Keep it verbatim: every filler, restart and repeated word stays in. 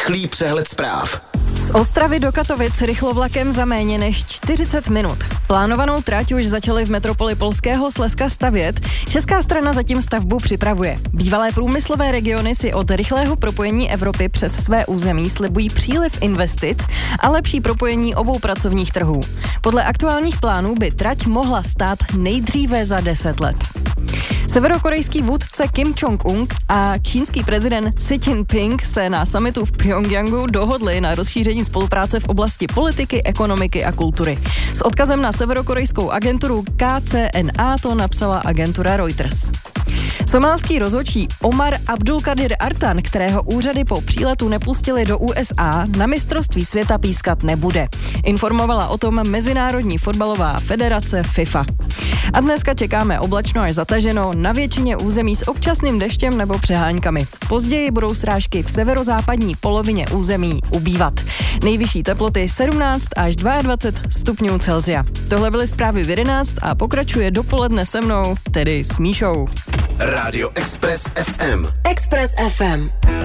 Rychlý přehled zpráv. Z Ostravy do Katovic rychlovlakem za méně než čtyřicet minut. Plánovanou trať už začaly v metropoli polského Slezska stavět. Česká strana zatím stavbu připravuje. Bývalé průmyslové regiony si od rychlého propojení Evropy přes své území slibují příliv investic a lepší propojení obou pracovních trhů. Podle aktuálních plánů by trať mohla stát nejdříve za deset let. Severokorejský vůdce Kim Jong-un a čínský prezident Xi Jinping se na summitu v Pjongjangu dohodli na rozšíření spolupráce v oblasti politiky, ekonomiky a kultury. S odkazem na severokorejskou agenturu K C N A to napsala agentura Reuters. Somálský rozhodčí Omar Abdulkadir Artan, kterého úřady po příletu nepustili do U S A, na mistrovství světa pískat nebude. Informovala o tom Mezinárodní fotbalová federace FIFA. A dneska čekáme oblačno až zataženo, na většině území s občasným deštěm nebo přeháňkami. Později budou srážky v severozápadní polovině území ubývat. Nejvyšší teploty sedmnáct až dvacet dva stupňů Celsia. Tohle byly zprávy v jedenáct a pokračuje dopoledne se mnou, tedy s Míšou. Rádio Express F M. Express F M.